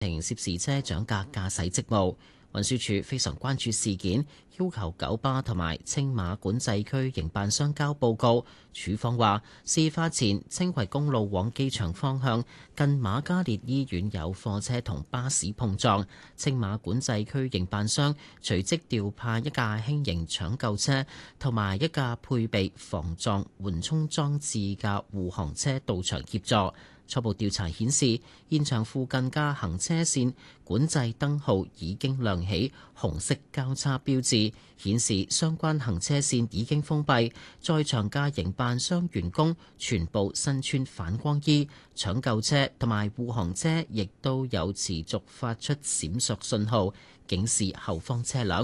停涉事車長嘅駕駛職務。運輸署非常關注事件，要求九巴同埋青馬管制區營辦商交報告。署方話，事發前青葵公路往機場方向近瑪嘉烈醫院有貨車同巴士碰撞，青馬管制區營辦商隨即調派一架輕型搶救車同埋一架配備防撞緩衝裝置嘅護航車到場協助。初步調查顯示，現場附近嘅行車線管制燈號已經亮起紅色交叉標誌，顯示相關行車線已經封閉。在場嘅營辦商員工全部身穿反光衣，搶救車同埋護航車亦都有持續發出閃爍信號，警示後方車輛。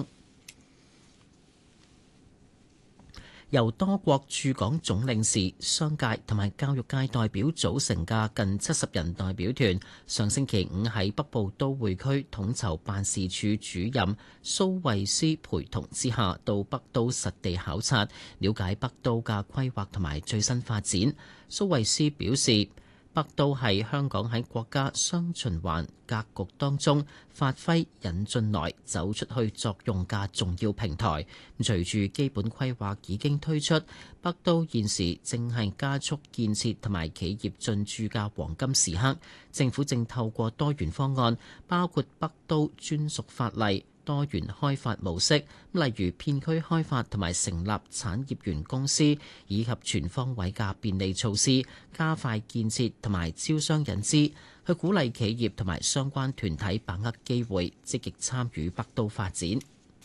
由多國駐港總領事、商界同埋教育界代表組成嘅近70人代表團，上星期五喺北部都會區統籌辦事處主任蘇慧斯陪同之下，到北都實地考察，了解北都嘅規劃同埋最新發展。蘇慧斯表示，北都係香港喺國家雙循環格局當中發揮引進來走出去作用嘅重要平台。隨住基本規劃已經推出，北都現時正係加速建設同埋企業進駐嘅黃金時刻。政府正透過多元方案，包括北都專屬法例、多元開發模式，例如片區開發同埋成立產業園公司，以及全方位嘅便利措施，加快建設同埋招商引資，去鼓勵企業同埋相關團體把握機會，積極參與北都發展。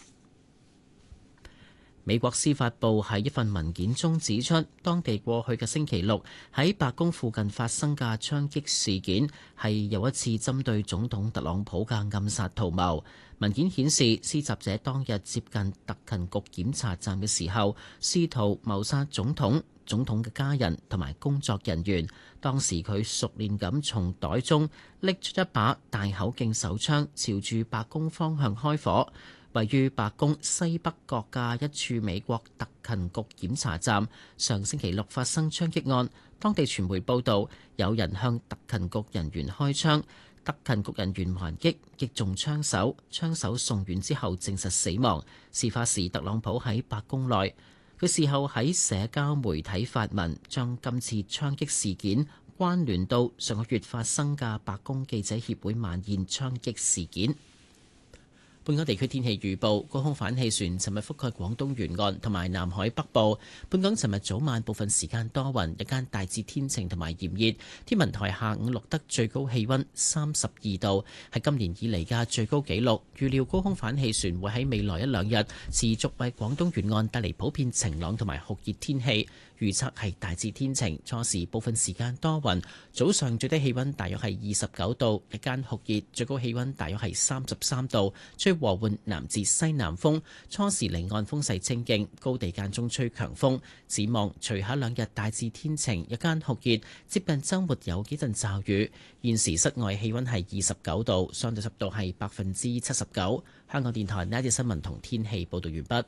美國司法部喺一份文件中指出，當地過去嘅星期六喺白宮附近發生嘅槍擊事件係又一次針對總統特朗普嘅暗殺圖謀。文件顯示，施襲者當日接近特勤局檢查站嘅時候，試圖謀殺總統嘅家人同埋工作人員。當時佢熟練咁從袋中拎出一把大口徑手槍，朝住白宮方向開火。位於白宮西北角嘅一處美國特勤局檢查站，上星期六發生槍擊案。當地傳媒報道，有人向特勤局人員開槍，特勤局人員還擊，擊中槍手，槍手送院之後證實死亡。事發時，特朗普喺白宮內，佢事後喺社交媒體發文，將今次槍擊事件關聯到上個月發生嘅白宮記者協會晚宴槍擊事件。本港地區天氣預報，高空反氣旋尋日覆蓋廣東沿岸同埋南海北部。本港尋日早晚部分時間多雲，日間大致天晴同埋炎熱。天文台下午錄得最高氣溫32度，係今年以嚟嘅最高紀錄。預料高空反氣旋會喺未來一兩日持續為廣東沿岸帶嚟普遍晴朗同埋酷熱天氣。預測係大致天晴，初時部分時間多雲，早上最低氣溫大約係29度，日間酷熱，最高氣溫大約係33度，吹和緩南至西南風，初時離岸風勢清勁，高地間中吹強風。展望隨後兩日大致天晴，日間酷熱，接近週末有幾陣驟雨。現時室外氣溫係29度，相對濕度係79%。香港電台呢一節新聞同天氣報道完畢。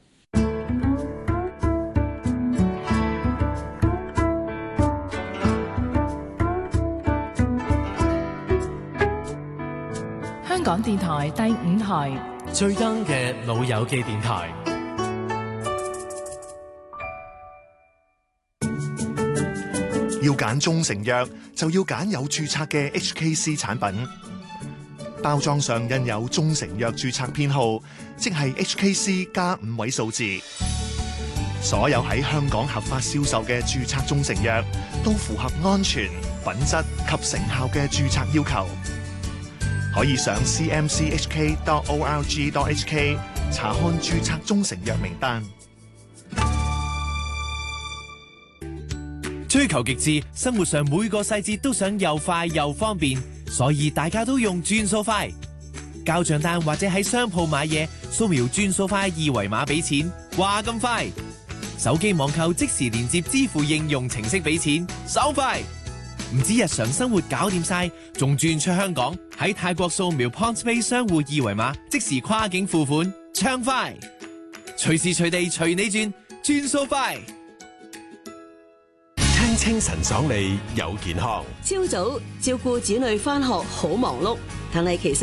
香港電台第5台最啱嘅老友記電台。 要揀中成藥，就要揀有註冊嘅 HKC 產品。包裝上印有中成藥註冊編號，即係 HKC+5位數字。所有喺香港合法銷售嘅註冊中成藥，都符合安全、品質及成效嘅註冊要求。可以上 cmchk.org.hk 查看註冊中成藥名單。 追求極致，生活上每個細節都想又快又方便，所以大家都用轉數快。交賬單或者喺商鋪買嘢，掃描轉數快二維碼俾錢，話咁快。手機網購即時連接支付應用程式俾錢，手快。唔止日常生活搞掂晒，仲轉出香港，喺泰國掃描 PointsPay 商戶二維碼，即時跨境付款，暢快。隨時隨地隨你轉，轉數快。 聽清晨爽利又健康。 朝早照顧子女返學好忙碌，但係其實